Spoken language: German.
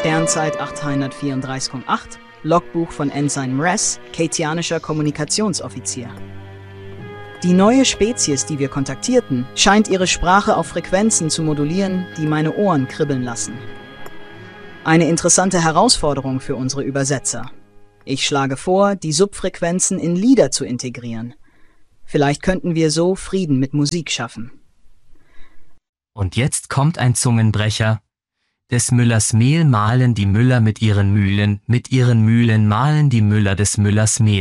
Sternzeit 834,8, Logbuch von Ensign Mress, keitianischer Kommunikationsoffizier. Die neue Spezies, die wir kontaktierten, scheint ihre Sprache auf Frequenzen zu modulieren, die meine Ohren kribbeln lassen. Eine interessante Herausforderung für unsere Übersetzer. Ich schlage vor, die Subfrequenzen in Lieder zu integrieren. Vielleicht könnten wir so Frieden mit Musik schaffen. Und jetzt kommt ein Zungenbrecher. Des Müllers Mehl mahlen die Müller mit ihren Mühlen mahlen die Müller des Müllers Mehl.